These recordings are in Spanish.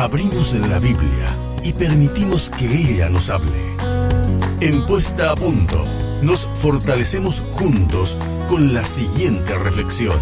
abrimos la Biblia y permitimos que ella nos hable. En Puesta a Punto, nos fortalecemos juntos con la siguiente reflexión.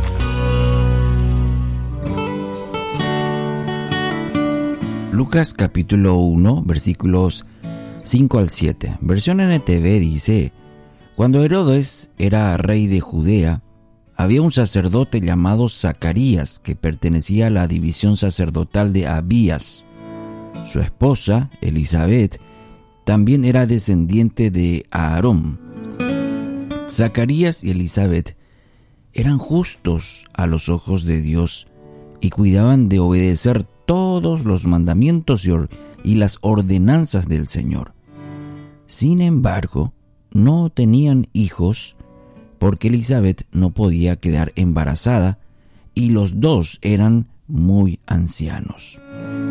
Lucas capítulo 1, versículos 5 al 7. Versión NTV dice: Cuando Herodes era rey de Judea, había un sacerdote llamado Zacarías que pertenecía a la división sacerdotal de Abías. Su esposa, Elizabeth, también era descendiente de Aarón. Zacarías y Elizabeth eran justos a los ojos de Dios y cuidaban de obedecer todos los mandamientos y las ordenanzas del Señor. Sin embargo, no tenían hijos porque Elizabeth no podía quedar embarazada y los dos eran muy ancianos.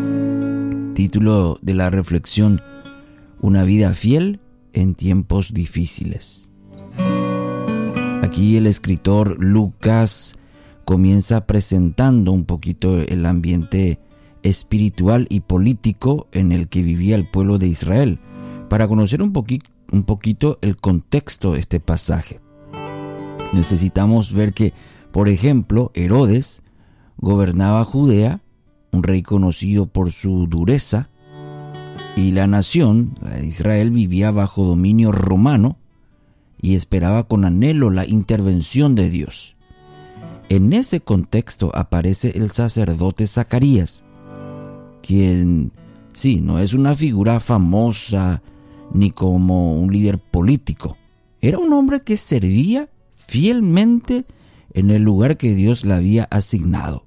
Título de la reflexión: Una vida fiel en tiempos difíciles. Aquí el escritor Lucas comienza presentando un poquito el ambiente espiritual y político en el que vivía el pueblo de Israel, para conocer un poquito el contexto de este pasaje. Necesitamos ver que, por ejemplo, Herodes gobernaba Judea, un rey conocido por su dureza, y la nación, la de Israel, vivía bajo dominio romano y esperaba con anhelo la intervención de Dios. En ese contexto aparece el sacerdote Zacarías, quien, sí, no es una figura famosa ni como un líder político. Era un hombre que servía fielmente en el lugar que Dios le había asignado.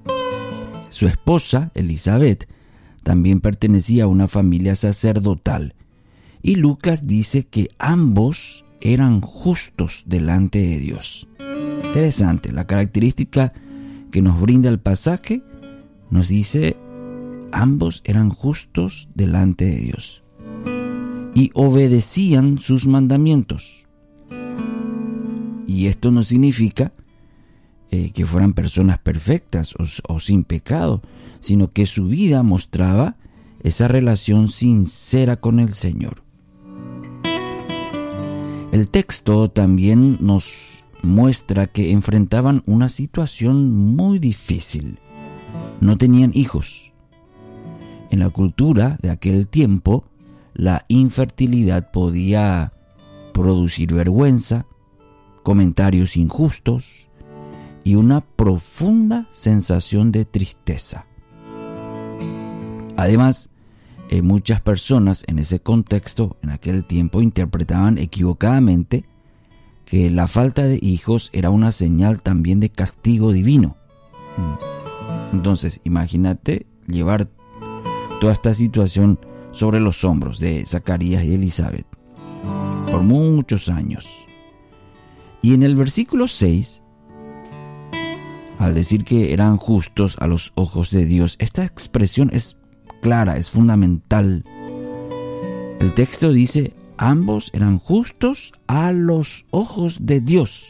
Su esposa, Elizabeth, también pertenecía a una familia sacerdotal, y Lucas dice que ambos eran justos delante de Dios. Interesante, la característica que nos brinda el pasaje nos dice: ambos eran justos delante de Dios y obedecían sus mandamientos. Y esto no significa que fueran personas perfectas o sin pecado, sino que su vida mostraba esa relación sincera con el Señor. El texto también nos muestra que enfrentaban una situación muy difícil. No tenían hijos. En la cultura de aquel tiempo, la infertilidad podía producir vergüenza, comentarios injustos y una profunda sensación de tristeza. Además, muchas personas en ese contexto, en aquel tiempo, interpretaban equivocadamente que la falta de hijos era una señal también de castigo divino. Entonces, imagínate llevar toda esta situación sobre los hombros de Zacarías y Elizabeth por muchos años. Y en el versículo 6, al decir que eran justos a los ojos de Dios, esta expresión es clara, es fundamental. El texto dice: ambos eran justos a los ojos de Dios.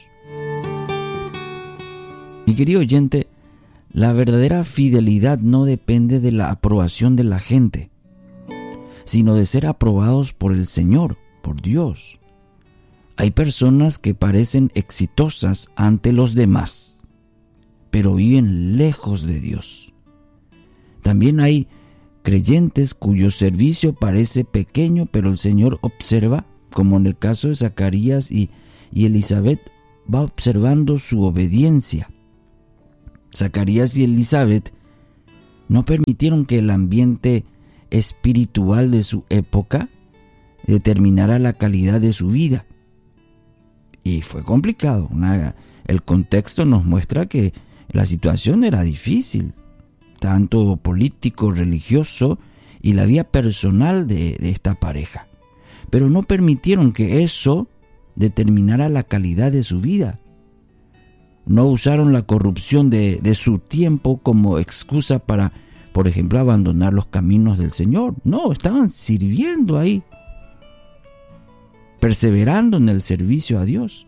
Mi querido oyente, la verdadera fidelidad no depende de la aprobación de la gente, sino de ser aprobados por el Señor, por Dios. Hay personas que parecen exitosas ante los demás, pero viven lejos de Dios. También hay creyentes cuyo servicio parece pequeño, pero el Señor observa, como en el caso de Zacarías y Elizabeth, va observando su obediencia. Zacarías y Elizabeth no permitieron que el ambiente espiritual de su época determinara la calidad de su vida. Y fue complicado. El contexto nos muestra que la situación era difícil, tanto político, religioso y la vida personal de esta pareja. Pero no permitieron que eso determinara la calidad de su vida. No usaron la corrupción de su tiempo como excusa para, por ejemplo, abandonar los caminos del Señor. No, estaban sirviendo ahí, perseverando en el servicio a Dios.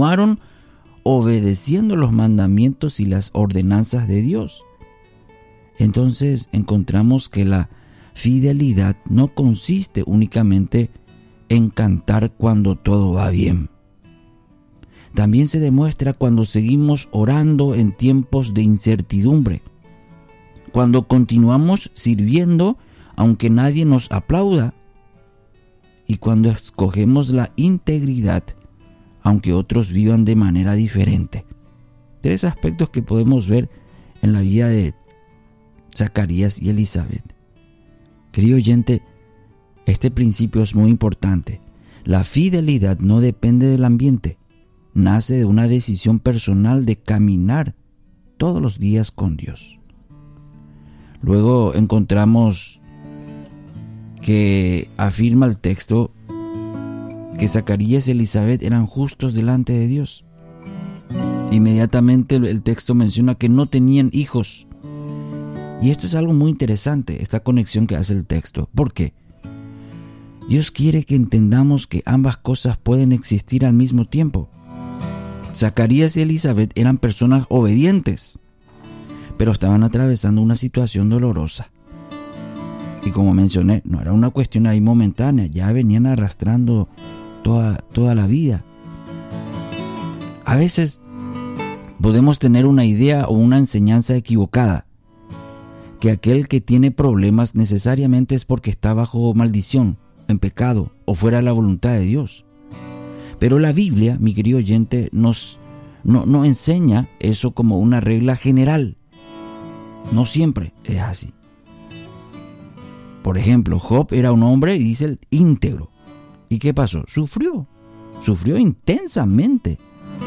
Continuaron obedeciendo los mandamientos y las ordenanzas de Dios. Entonces encontramos que la fidelidad no consiste únicamente en cantar cuando todo va bien. También se demuestra cuando seguimos orando en tiempos de incertidumbre, cuando continuamos sirviendo aunque nadie nos aplauda, y cuando escogemos la integridad aunque otros vivan de manera diferente. 3 aspectos que podemos ver en la vida de Zacarías y Elizabeth. Querido oyente, este principio es muy importante. La fidelidad no depende del ambiente, nace de una decisión personal de caminar todos los días con Dios. Luego encontramos que afirma el texto que Zacarías y Elizabeth eran justos delante de Dios. Inmediatamente el texto menciona que no tenían hijos. Y esto es algo muy interesante, esta conexión que hace el texto. ¿Por qué? Dios quiere que entendamos que ambas cosas pueden existir al mismo tiempo. Zacarías y Elizabeth eran personas obedientes, pero estaban atravesando una situación dolorosa. Y como mencioné, no era una cuestión ahí momentánea, ya venían arrastrando toda la vida. A veces podemos tener una idea o una enseñanza equivocada, que aquel que tiene problemas necesariamente es porque está bajo maldición, en pecado o fuera de la voluntad de Dios. Pero la Biblia, mi querido oyente, no enseña eso como una regla general. No siempre es así. Por ejemplo, Job era un hombre, y dice el íntegro. ¿Y qué pasó? Sufrió intensamente.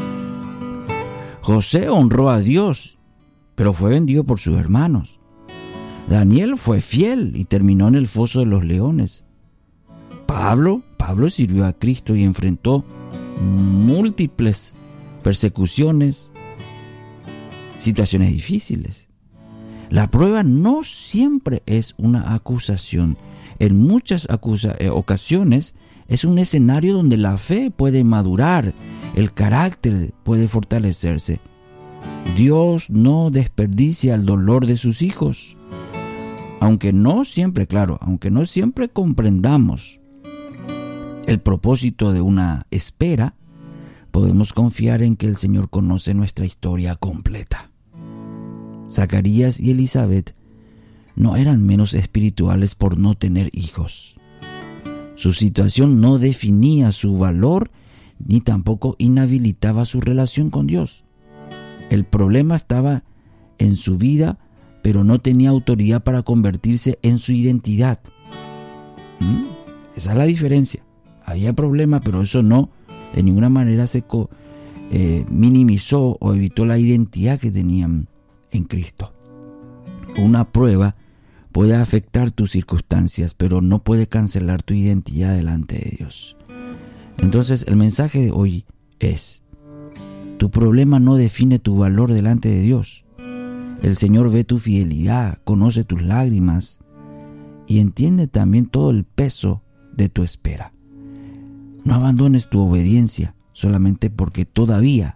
José honró a Dios, pero fue vendido por sus hermanos. Daniel fue fiel y terminó en el foso de los leones. Pablo sirvió a Cristo y enfrentó múltiples persecuciones, situaciones difíciles. La prueba no siempre es una acusación. En muchas ocasiones es un escenario donde la fe puede madurar, el carácter puede fortalecerse. Dios no desperdicia el dolor de sus hijos. Aunque no siempre comprendamos el propósito de una espera, podemos confiar en que el Señor conoce nuestra historia completa. Zacarías y Elizabeth no eran menos espirituales por no tener hijos. Su situación no definía su valor ni tampoco inhabilitaba su relación con Dios. El problema estaba en su vida, pero no tenía autoridad para convertirse en su identidad. Esa es la diferencia. Había problema, pero eso no de ninguna manera se minimizó o evitó la identidad que tenían en Cristo. Una prueba puede afectar tus circunstancias, pero no puede cancelar tu identidad delante de Dios. Entonces el mensaje de hoy es: tu problema no define tu valor delante de Dios. El Señor ve tu fidelidad, conoce tus lágrimas y entiende también todo el peso de tu espera. No abandones tu obediencia solamente porque todavía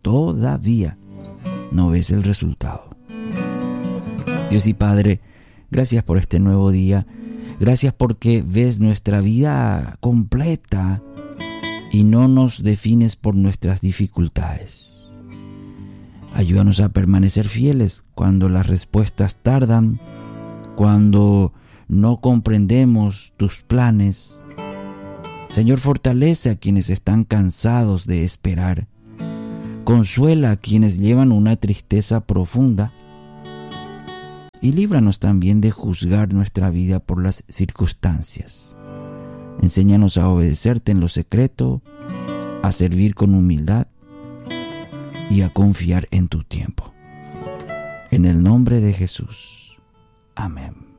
no ves el resultado. Dios y Padre, gracias por este nuevo día. Gracias porque ves nuestra vida completa y no nos defines por nuestras dificultades. Ayúdanos a permanecer fieles cuando las respuestas tardan, cuando no comprendemos tus planes. Señor, fortalece a quienes están cansados de esperar. Consuela a quienes llevan una tristeza profunda. Y líbranos también de juzgar nuestra vida por las circunstancias. Enséñanos a obedecerte en lo secreto, a servir con humildad y a confiar en tu tiempo. En el nombre de Jesús. Amén.